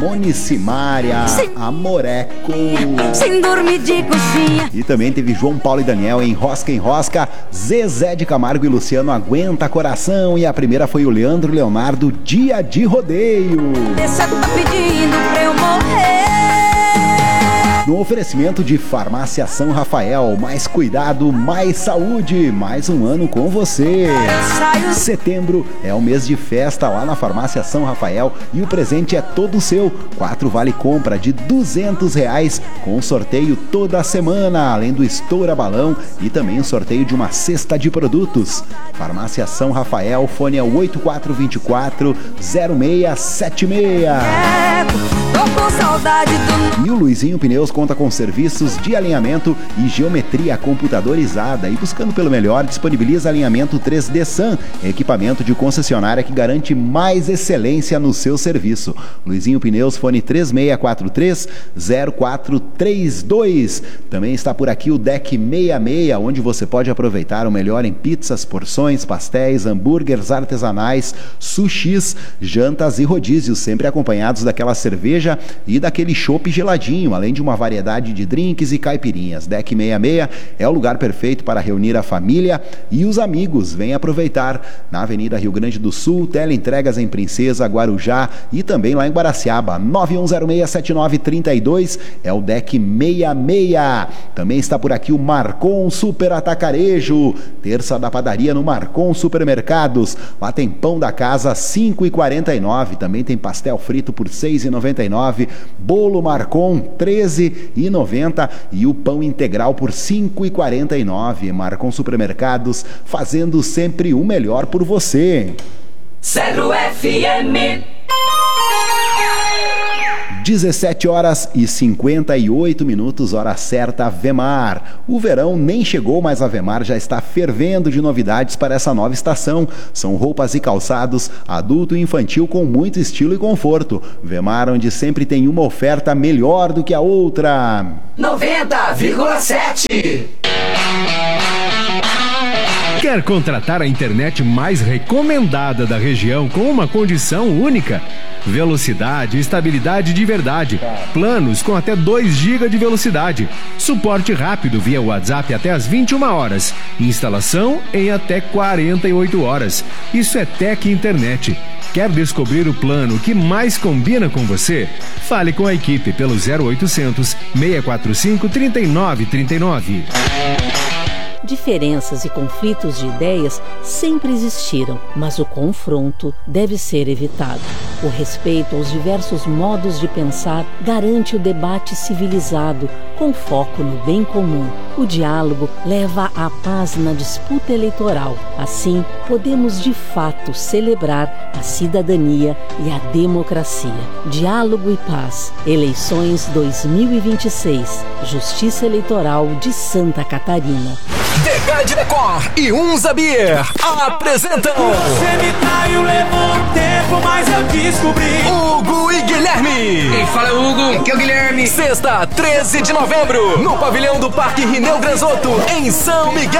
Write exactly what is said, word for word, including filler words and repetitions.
Simone Simaria, Sem... Amoreco. Sem dormir de coxinha. E também teve João Paulo e Daniel em Rosca em Rosca, Zezé de Camargo e Luciano Aguenta Coração. E a primeira foi o Leandro Leonardo, Dia de Rodeio. Essa tá pedindo pra eu morrer. No oferecimento de Farmácia São Rafael, mais cuidado, mais saúde, mais um ano com você. Setembro é o mês de festa lá na Farmácia São Rafael e o presente é todo seu. Quatro vale compra de duzentos reais com sorteio toda semana, além do estoura balão e também o sorteio de uma cesta de produtos. Farmácia São Rafael, fone é oito quatro dois quatro, zero seis sete seis. É, tô com saudade do... E o Luizinho Pneus conta com serviços de alinhamento e geometria computadorizada e buscando pelo melhor, disponibiliza alinhamento três D S A M, equipamento de concessionária que garante mais excelência no seu serviço. Luizinho Pneus, fone três seis quatro três, zero quatro três dois. Também está por aqui o Deck sessenta e seis, onde você pode aproveitar o melhor em pizzas, porções, pastéis, hambúrgueres artesanais, sushis, jantas e rodízios, sempre acompanhados daquela cerveja e daquele chopp geladinho, além de uma variedade de drinks e caipirinhas. Deck sessenta e seis é o lugar perfeito para reunir a família e os amigos. Vem aproveitar na Avenida Rio Grande do Sul, teleentregas em Princesa, Guarujá e também lá em Guaraciaba. nove um zero seis sete nove três dois é o Deck sessenta e seis. Também está por aqui o Marcon Super Atacarejo, terça da padaria no Marcon Supermercados. Lá tem pão da casa cinco reais e quarenta e nove. Também tem pastel frito por seis reais e noventa e nove. Bolo Marcon treze reais e noventa e o pão integral por cinco reais e quarenta e nove. Marcon Supermercados, fazendo sempre o melhor por você. Zero F M. dezessete horas e cinquenta e oito minutos, hora certa, Vemar. O verão nem chegou, mas a Vemar já está fervendo de novidades para essa nova estação. São roupas e calçados adulto e infantil com muito estilo e conforto. Vemar, onde sempre tem uma oferta melhor do que a outra. noventa vírgula sete. Quer contratar a internet mais recomendada da região com uma condição única? Velocidade e estabilidade de verdade. Planos com até dois gigas de velocidade. Suporte rápido via WhatsApp até às vinte e uma horas. Instalação em até quarenta e oito horas. Isso é Tec Internet. Quer descobrir o plano que mais combina com você? Fale com a equipe pelo zero oitocentos, seis quatro cinco, três nove três nove. Diferenças e conflitos de ideias sempre existiram, mas o confronto deve ser evitado. O respeito aos diversos modos de pensar garante o debate civilizado, com foco no bem comum. O diálogo leva à paz na disputa eleitoral. Assim, podemos de fato celebrar a cidadania e a democracia. Diálogo e paz. Eleições dois mil e vinte e seis. Justiça Eleitoral de Santa Catarina. D K de Decor e Unza Beer apresentam. Você me traiu, levou um tempo, mas eu descobri. Hugo e Guilherme. Quem fala é o Hugo, aqui é o Guilherme. Sexta, treze de novembro, no pavilhão do Parque Rineu Granzotto, em São Miguel.